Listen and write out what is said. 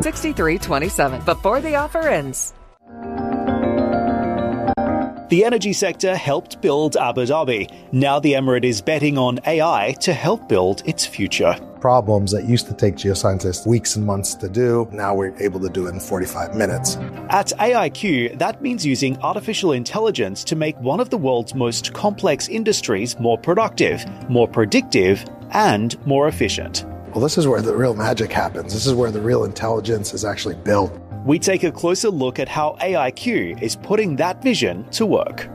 6327 before the offer ends. The energy sector helped build Abu Dhabi. Now the Emirate is betting on AI to help build its future. Problems that used to take geoscientists weeks and months to do, now we're able to do it in 45 minutes. At AIQ, that means using artificial intelligence to make one of the world's most complex industries more productive, more predictive, and more efficient. Well, this is where the real magic happens. This is where the real intelligence is actually built. We take a closer look at how AIQ is putting that vision to work.